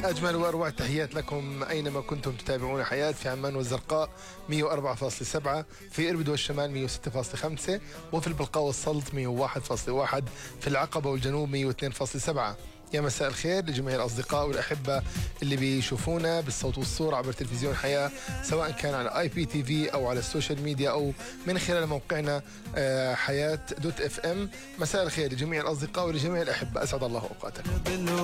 أجمل وأروع تحيات لكم أينما كنتم تتابعون حياة في عمان والزرقاء 104.7، في إربد والشمال 106.5، وفي البلقاء والسلط 101.1، في العقبة والجنوب 102.7. يا مساء الخير لجميع الأصدقاء والأحبة اللي بيشوفونا بالصوت والصورة عبر تلفزيون حياة، سواء كان على IPTV أو على السوشيال ميديا أو من خلال موقعنا حياة .fm. مساء الخير لجميع الأصدقاء ولجميع الأحبة، أسعد الله أوقاتكم.